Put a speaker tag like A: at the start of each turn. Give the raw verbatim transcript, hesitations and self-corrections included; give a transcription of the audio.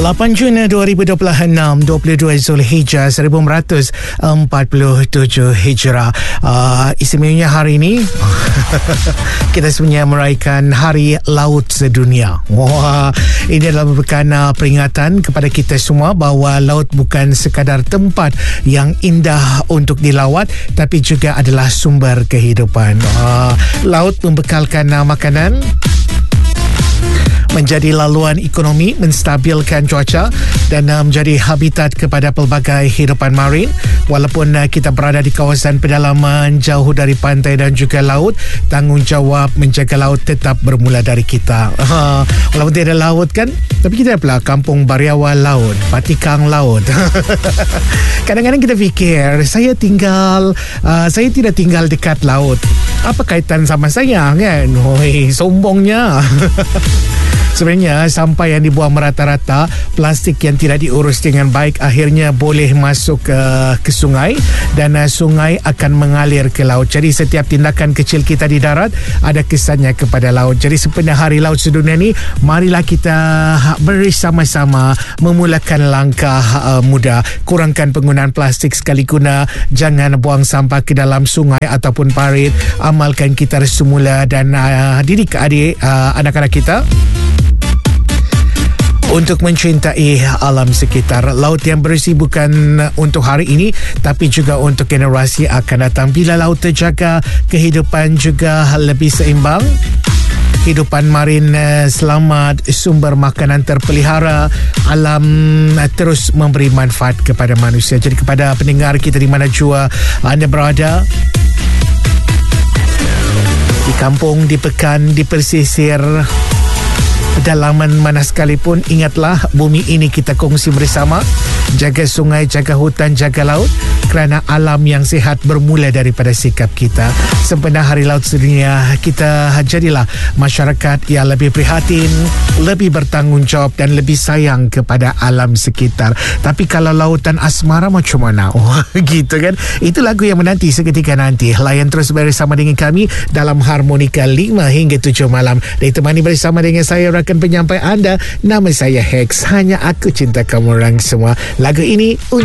A: lapan Jun dua ribu dua puluh enam, dua puluh dua Zulhijjah seribu empat ratus empat puluh tujuh Hijrah. Uh, istimewanya hari ini kita sebenarnya meraihkan Hari Laut Sedunia. Wah, ini adalah merupakan uh, peringatan kepada kita semua bahawa laut bukan sekadar tempat yang indah untuk dilawat, tapi juga adalah sumber kehidupan. Uh, laut membekalkan uh, makanan, menjadi laluan ekonomi, menstabilkan cuaca dan uh, menjadi habitat kepada pelbagai hidupan marin. Walaupun uh, kita berada di kawasan pedalaman jauh dari pantai dan juga laut, tanggungjawab menjaga laut tetap bermula dari kita. Uh, walaupun tiada laut kan, tapi kita pula kampung Bariawa laut, Batikang laut. Kadang-kadang kita fikir, saya tinggal, uh, saya tidak tinggal dekat laut. Apa kaitan sama saya kan? Hoi, sombongnya. Sebenarnya sampah yang dibuang merata-rata, plastik yang tidak diurus dengan baik akhirnya boleh masuk ke, ke sungai dan uh, sungai akan mengalir ke laut. Jadi setiap tindakan kecil kita di darat ada kesannya kepada laut. Jadi sepenuh Hari Laut Sedunia ni, marilah kita bersama-sama memulakan langkah uh, muda. Kurangkan penggunaan plastik sekali guna, jangan buang sampah ke dalam sungai ataupun parit. Amalkan kita semula dan uh, didik adik uh, anak-anak kita untuk mencintai alam sekitar. Laut yang bersih bukan untuk hari ini, tapi juga untuk generasi akan datang. Bila laut terjaga, kehidupan juga lebih seimbang. Hidupan marin selamat, sumber makanan terpelihara, alam terus memberi manfaat kepada manusia. Jadi kepada pendengar kita di mana jua anda berada, di kampung, di pekan, di pesisir, pedalaman mana sekalipun, ingatlah bumi ini kita kongsi bersama. Jaga sungai, jaga hutan, jaga laut, kerana alam yang sihat bermula daripada sikap kita. Sempena Hari Laut Sedunia, kita jadilah masyarakat yang lebih prihatin, lebih bertanggungjawab dan lebih sayang kepada alam sekitar. Tapi kalau lautan asmara macam mana? Oh, gitu kan? Itu lagu yang menanti seketika nanti. Layan terus bersama dengan kami dalam Harmonika lima hingga tujuh malam. Ditemani bersama dengan saya, rakan penyampai anda. Nama saya Hex. Hanya aku cinta kamu orang semua. Lagu ini